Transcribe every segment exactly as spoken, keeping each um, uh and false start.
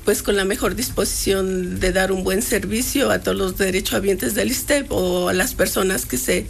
pues con la mejor disposición de dar un buen servicio a todos los derechohabientes del I S S S T E P o a las personas que se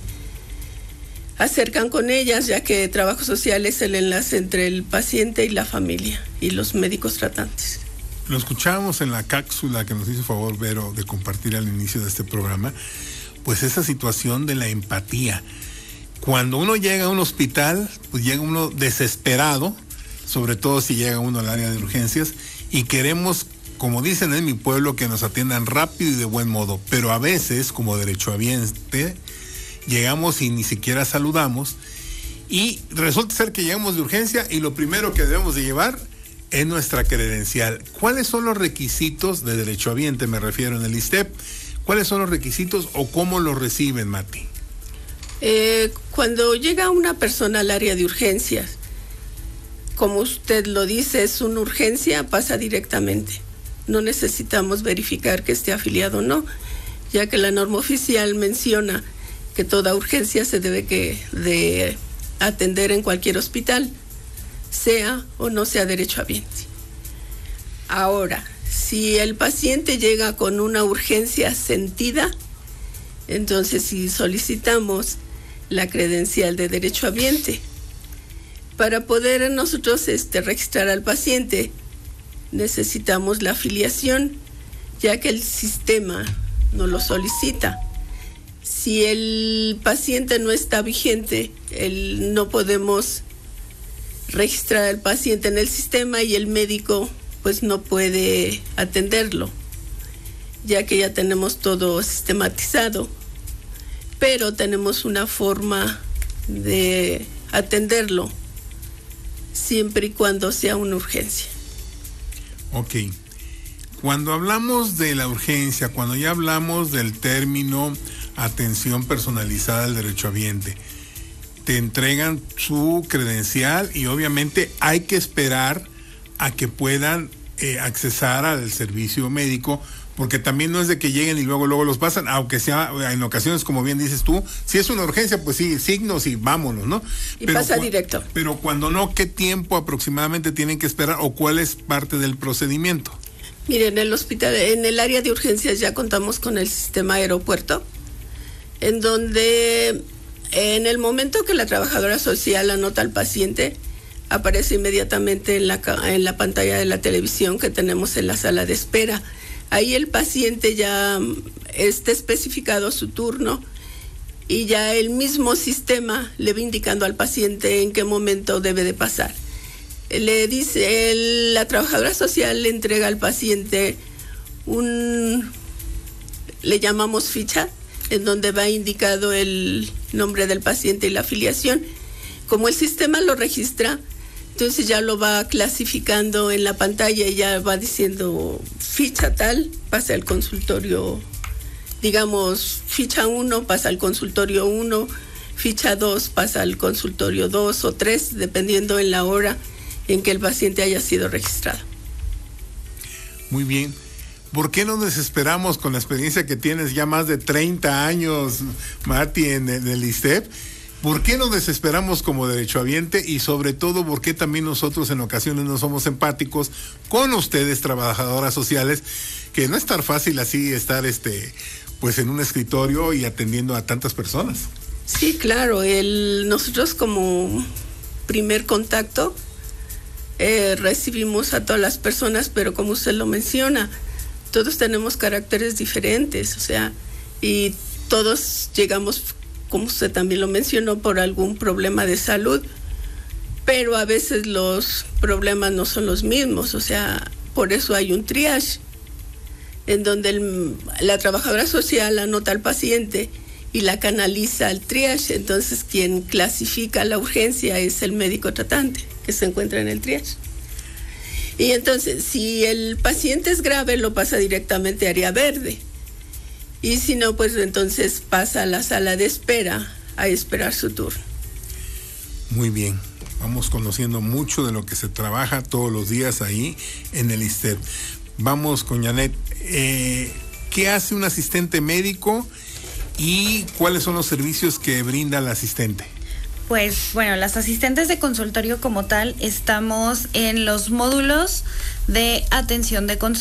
acercan con ellas, ya que trabajo social es el enlace entre el paciente y la familia y los médicos tratantes. Lo escuchábamos en la cápsula que nos hizo favor Vero de compartir al inicio de este programa, pues esa situación de la empatía. Cuando uno llega a un hospital, pues llega uno desesperado, sobre todo si llega uno al área de urgencias, y queremos, como dicen en mi pueblo, que nos atiendan rápido y de buen modo, pero a veces, como derechohabiente, llegamos y ni siquiera saludamos, y resulta ser que llegamos de urgencia y lo primero que debemos de llevar es nuestra credencial. ¿Cuáles son los requisitos de derechohabiente, me refiero, en el I S S S T E P? ¿Cuáles son los requisitos o cómo los reciben, Mati? Eh, cuando llega una persona al área de urgencias, como usted lo dice, es una urgencia, pasa directamente. No necesitamos verificar que esté afiliado o no, ya que la norma oficial menciona que toda urgencia se debe que de atender en cualquier hospital, sea o no sea derechohabiente. Ahora, si el paciente llega con una urgencia sentida, entonces sí solicitamos la credencial de derechohabiente. Para poder nosotros este, registrar al paciente, necesitamos la afiliación, ya que el sistema nos lo solicita. Si el paciente no está vigente, el, no podemos registrar al paciente en el sistema y el médico pues no puede atenderlo, ya que ya tenemos todo sistematizado, pero tenemos una forma de atenderlo siempre y cuando sea una urgencia. Ok. Cuando hablamos de la urgencia, cuando ya hablamos del término atención personalizada al derechohabiente, te entregan su credencial y obviamente hay que esperar a que puedan eh, accesar al servicio médico, porque también no es de que lleguen y luego luego los pasan, aunque sea en ocasiones, como bien dices tú, si es una urgencia, pues sí, signos y vámonos, ¿no? Y pero pasa cu- directo. Pero cuando no, ¿qué tiempo aproximadamente tienen que esperar o cuál es parte del procedimiento? Miren, en el hospital, en el área de urgencias ya contamos con el sistema aeropuerto, en donde en el momento que la trabajadora social anota al paciente, aparece inmediatamente en la, en la pantalla de la televisión que tenemos en la sala de espera. Ahí el paciente ya está especificado su turno y ya el mismo sistema le va indicando al paciente en qué momento debe de pasar. Le dice, el, la trabajadora social le entrega al paciente un, le llamamos ficha, en donde va indicado el nombre del paciente y la afiliación. Como el sistema lo registra, entonces ya lo va clasificando en la pantalla y ya va diciendo ficha tal, pasa al consultorio, digamos, ficha uno pasa al consultorio uno, ficha dos pasa al consultorio dos o tres, dependiendo en la hora en que el paciente haya sido registrado. Muy bien. ¿Por qué no desesperamos con la experiencia que tienes ya más de treinta años, Mati, en, en el I S S S T E P? ¿Por qué nos desesperamos como derechohabiente y sobre todo por qué también nosotros en ocasiones no somos empáticos con ustedes, trabajadoras sociales, que no es tan fácil así estar este pues en un escritorio y atendiendo a tantas personas? Sí, claro, el, nosotros como primer contacto eh, recibimos a todas las personas, pero como usted lo menciona, todos tenemos caracteres diferentes, o sea, y todos llegamos, como usted también lo mencionó, por algún problema de salud, pero a veces los problemas no son los mismos, o sea, por eso hay un triage, en donde el, la trabajadora social anota al paciente y la canaliza al triage, entonces quien clasifica la urgencia es el médico tratante, que se encuentra en el triage. Y entonces, si el paciente es grave, lo pasa directamente a área verde. Y si no, pues entonces pasa a la sala de espera a esperar su turno. Muy bien. Vamos conociendo mucho de lo que se trabaja todos los días ahí en el I S S S T E P. Vamos con Janet. Eh, ¿Qué hace un asistente médico y cuáles son los servicios que brinda el asistente? Pues bueno, las asistentes de consultorio como tal estamos en los módulos de atención de consultorio.